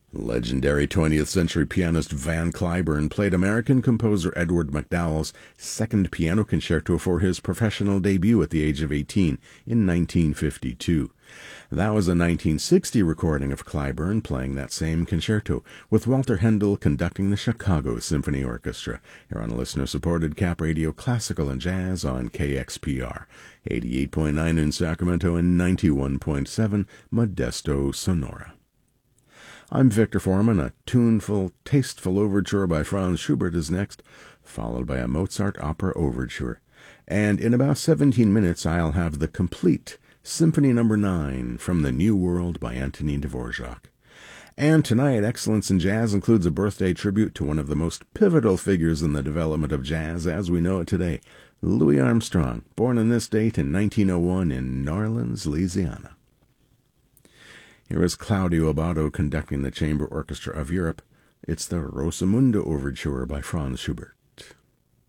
Legendary 20th century pianist Van Cliburn played American composer Edward MacDowell's second piano concerto for his professional debut at the age of 18 in 1952. That was a 1960 recording of Cliburn playing that same concerto, with Walter Handel conducting the Chicago Symphony Orchestra, here on listener-supported Cap Radio Classical and Jazz on KXPR, 88.9 in Sacramento and 91.7 Modesto, Sonora. I'm Victor Foreman. A tuneful, tasteful overture by Franz Schubert is next, followed by a Mozart opera overture. And in about 17 minutes, I'll have the complete Symphony No. 9 from the New World by Antonin Dvorak. And tonight, Excellence in Jazz includes a birthday tribute to one of the most pivotal figures in the development of jazz as we know it today, Louis Armstrong, born on this date in 1901 in New Orleans, Louisiana. Here is Claudio Abbado conducting the Chamber Orchestra of Europe. It's the Rosamunde Overture by Franz Schubert.